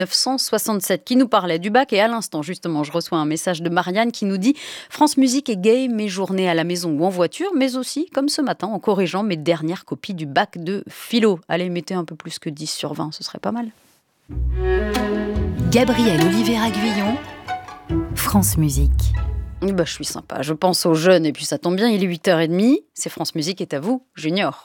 1967 qui nous parlait du bac. Et à l'instant, justement, je reçois un message de Marianne qui nous dit « France Musique est gay, mes journées à la maison ou en voiture, mais aussi, comme ce matin, en corrigeant mes dernières copies du bac de philo. » Allez, mettez un peu plus que 10 sur 20, ce serait pas mal. Gabriel Oliveira-Guillon, France Musique. Je suis sympa, je pense aux jeunes et puis ça tombe bien, il est 8h30, c'est France Musique est à vous, Junior.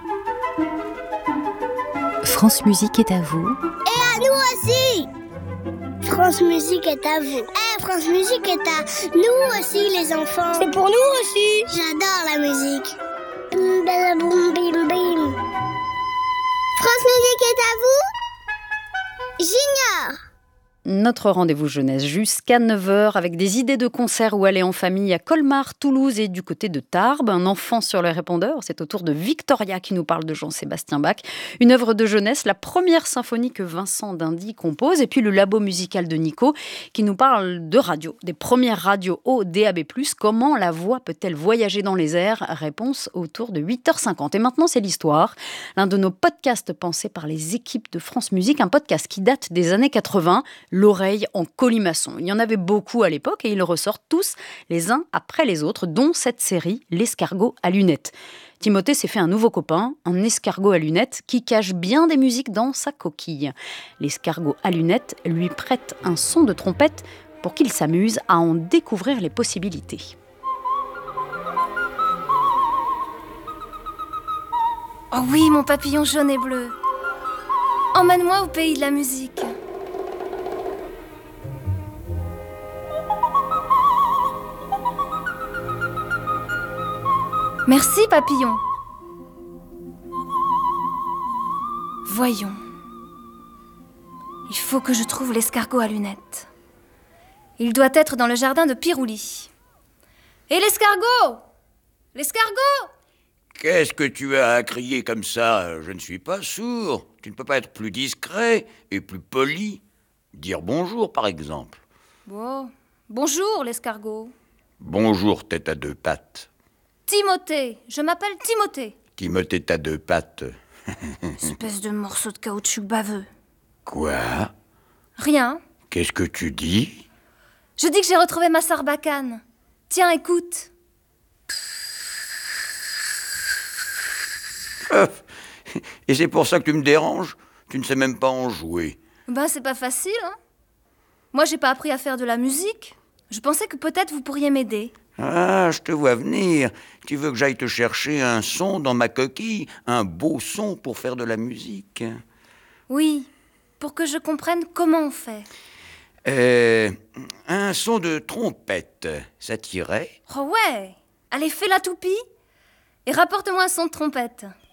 France Musique est à vous. Et à nous aussi. France Musique est à vous. France Musique est à nous aussi les enfants. C'est pour nous aussi. J'adore la musique. Bim, bim, bim, bim, bim. France Musique est à vous. Junior. Notre rendez-vous jeunesse jusqu'à 9h avec des idées de concerts où aller en famille à Colmar, Toulouse et du côté de Tarbes. Un enfant sur le répondeur, c'est au tour de Victoria qui nous parle de Jean-Sébastien Bach. Une œuvre de jeunesse, la première symphonie que Vincent Dindy compose. Et puis le labo musical de Nico qui nous parle de radio, des premières radios au DAB+. Comment la voix peut-elle voyager dans les airs? Réponse autour de 8h50. Et maintenant, c'est l'histoire. L'un de nos podcasts pensés par les équipes de France Musique, un podcast qui date des années 80. L'oreille en colimaçon. Il y en avait beaucoup à l'époque et ils ressortent tous les uns après les autres, dont cette série, l'escargot à lunettes. Timothée s'est fait un nouveau copain, un escargot à lunettes qui cache bien des musiques dans sa coquille. L'escargot à lunettes lui prête un son de trompette pour qu'il s'amuse à en découvrir les possibilités. Oh oui, mon papillon jaune et bleu. Emmène-moi au pays de la musique. Merci, papillon. Voyons. Il faut que je trouve l'escargot à lunettes. Il doit être dans le jardin de Pirouli. Et l'escargot! L'escargot! Qu'est-ce que tu as à crier comme ça? Je ne suis pas sourd. Tu ne peux pas être plus discret et plus poli. Dire bonjour, par exemple. Bon. Bonjour, l'escargot. Bonjour, tête à deux pattes. Timothée, je m'appelle Timothée. Timothée t'a deux pattes. Espèce de morceau de caoutchouc baveux. Quoi? Rien. Qu'est-ce que tu dis? Je dis que j'ai retrouvé ma sarbacane. Tiens, écoute. Et c'est pour ça que tu me déranges? Tu ne sais même pas en jouer. C'est pas facile, hein. Moi, j'ai pas appris à faire de la musique. Je pensais que peut-être vous pourriez m'aider. Ah, je te vois venir. Tu veux que j'aille te chercher un son dans ma coquille? Un beau son pour faire de la musique? Oui, pour que je comprenne comment on fait. Un son de trompette, ça t'irait? Oh ouais. Allez, fais la toupie et rapporte-moi un son de trompette.